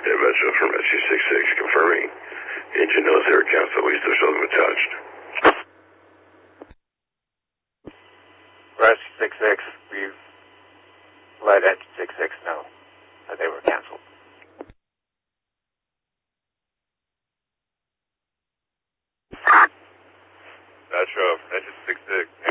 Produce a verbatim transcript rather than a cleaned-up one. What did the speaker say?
Yeah, Metro from S U six six confirming. Engine knows they were canceled, we still show them attached. For S U six six, we've let Engine six six know that they were canceled. Metro from Engine six six.